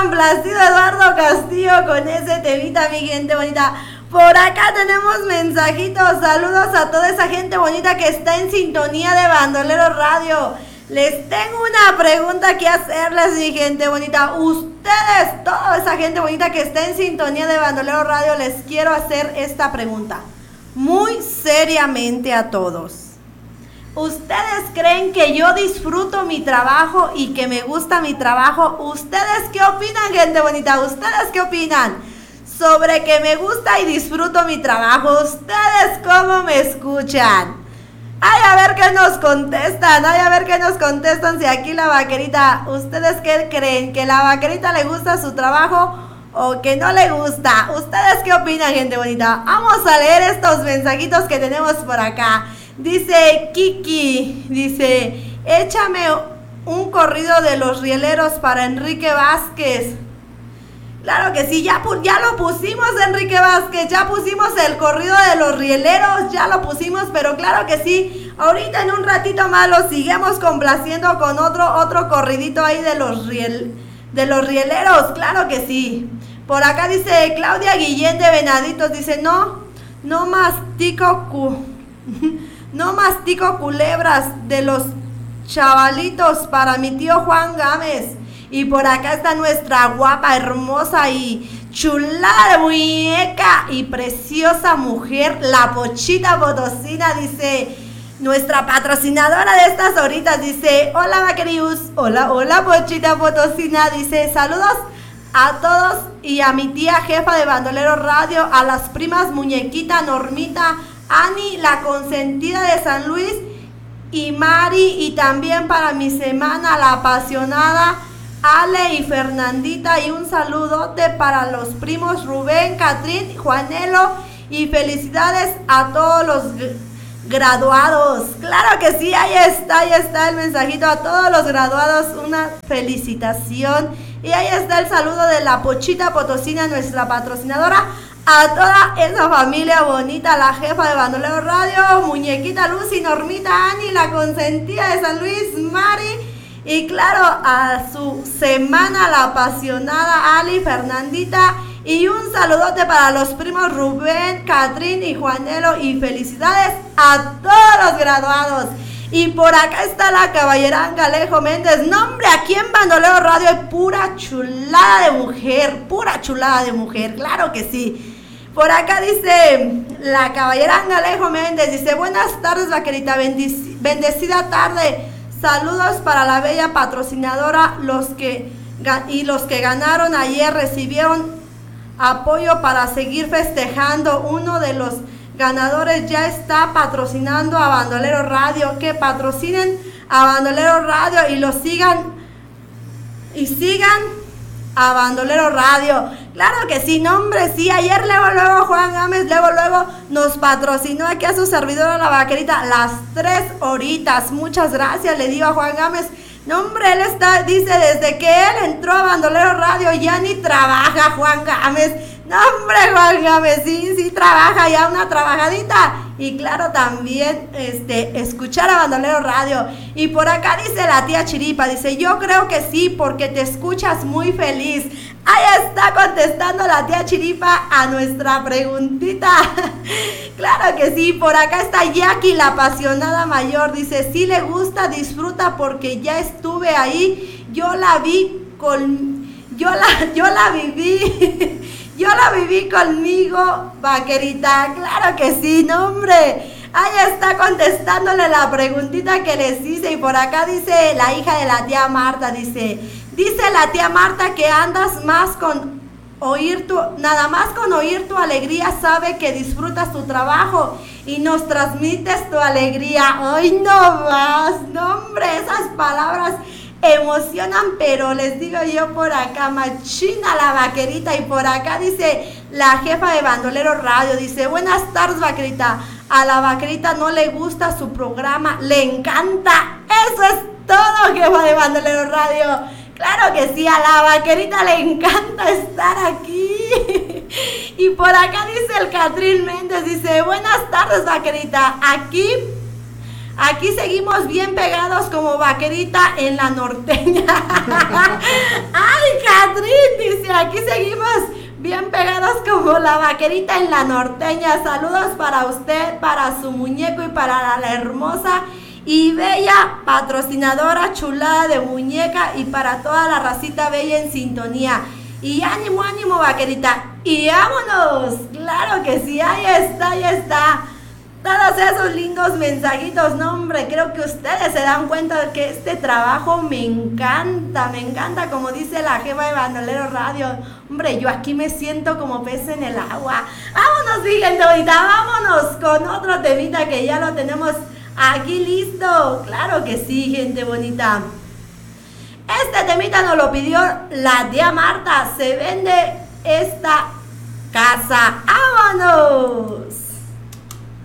complacido Eduardo Castillo con ese temita, mi gente bonita. Por acá tenemos mensajitos, saludos a toda esa gente bonita que está en sintonía de Bandolero Radio. Les tengo una pregunta que hacerles, mi gente bonita. Ustedes, toda esa gente bonita que está en sintonía de Bandolero Radio, les quiero hacer esta pregunta. Muy seriamente a todos. ¿Ustedes creen que yo disfruto mi trabajo y que me gusta mi trabajo? ¿Ustedes qué opinan, gente bonita? ¿Ustedes qué opinan sobre que me gusta y disfruto mi trabajo? ¿Ustedes cómo me escuchan? Ay, a ver qué nos contestan, si aquí la vaquerita, ¿ustedes qué creen? ¿Que la vaquerita le gusta su trabajo o que no le gusta? ¿Ustedes qué opinan, gente bonita? Vamos a leer estos mensajitos que tenemos por acá. Dice Kiki, dice, échame un corrido de los rieleros para Enrique Vázquez. Claro que sí, ya lo pusimos, Enrique Vázquez, ya pusimos el corrido de los rieleros, ya lo pusimos, pero claro que sí, ahorita en un ratito más lo seguimos complaciendo con otro corridito ahí de los rieleros, claro que sí. Por acá dice Claudia Guillén de Venaditos, dice, no mastico culebras de los chavalitos para mi tío Juan Gámez. Y por acá está nuestra guapa, hermosa y chulada de muñeca y preciosa mujer, la Pochita Potosina, dice nuestra patrocinadora de estas horitas, dice, hola vaquerius, hola Pochita Potosina, dice, saludos a todos y a mi tía jefa de Bandolero Radio, a las primas Muñequita, Normita, Ani, la consentida de San Luis, y Mari, y también para mi semana, la apasionada Ale y Fernandita, y un saludote para los primos Rubén, Catrín, Juanelo, y felicidades a todos los graduados. Claro que sí, ahí está el mensajito a todos los graduados, una felicitación, y ahí está el saludo de la Pochita Potosina, nuestra patrocinadora, a toda esa familia bonita, la jefa de Bandolero Radio, Muñequita Lucy, Normita, Ani, la consentida de San Luis, Mari, y claro, a su semana, la apasionada Ali, Fernandita, y un saludote para los primos Rubén, Catrín y Juanelo, y felicidades a todos los graduados. Y por acá está la caballeranga Alejo Méndez. No, hombre, aquí en Bandolero Radio hay pura chulada de mujer, claro que sí. Por acá dice la caballeranga Alejo Méndez, dice, buenas tardes vaquerita, bendecida tarde, saludos para la bella patrocinadora, los que ganaron ayer recibieron apoyo para seguir festejando. Uno de los ganadores ya está patrocinando a Bandolero Radio, que patrocinen a Bandolero Radio y sigan a Bandolero Radio. Claro que sí, no hombre, sí, ayer luego Juan Gámez, luego nos patrocinó aquí a su servidora la vaquerita las 3 horitas. Muchas gracias, le digo a Juan Gámez. No hombre, dice, desde que él entró a Bandolero Radio ya ni trabaja Juan Gámez. No hombre, Juan Gámez, sí trabaja ya una trabajadita. Y claro, también escuchar a Bandolero Radio. Y por acá dice la tía Chiripa, dice, yo creo que sí, porque te escuchas muy feliz. Ahí está contestando la tía Chiripa a nuestra preguntita. Claro que sí. Por acá está Jackie, la apasionada mayor, dice, sí le gusta, disfruta porque ya estuve ahí, yo la viví yo la viví conmigo, vaquerita. Claro que sí, no hombre. Ahí está contestándole la preguntita que les hice. Y por acá dice la hija de la tía Marta, dice la tía Marta que andas más con nada más con oír tu alegría, sabe que disfrutas tu trabajo y nos transmites tu alegría. Hoy no más, no hombre, esas palabras emocionan, pero les digo yo por acá, machina la vaquerita. Y por acá dice la jefa de Bandolero Radio, dice, buenas tardes vaquerita, a la vaquerita no le gusta su programa, le encanta. Eso es todo, jefa de Bandolero Radio. Claro que sí, a la vaquerita le encanta estar aquí. Y por acá dice el Catrín Méndez, dice, buenas tardes vaquerita, aquí seguimos bien pegados como vaquerita en la norteña. Ay, Beatriz dice, aquí seguimos bien pegados como la vaquerita en la norteña. Saludos para usted, para su muñeco y para la hermosa y bella patrocinadora chulada de muñeca y para toda la racita bella en sintonía. Y ánimo, ánimo, vaquerita. Y vámonos. Claro que sí, ahí está, ahí está. Todos esos lindos mensajitos, no hombre, creo que ustedes se dan cuenta de que este trabajo me encanta, como dice la jefa de Bandolero Radio. Hombre, yo aquí me siento como pez en el agua. Vámonos, mi gente bonita, vámonos con otro temita que ya lo tenemos aquí listo. Claro que sí, gente bonita. Este temita nos lo pidió la tía Marta. Se vende esta casa. ¡Vámonos!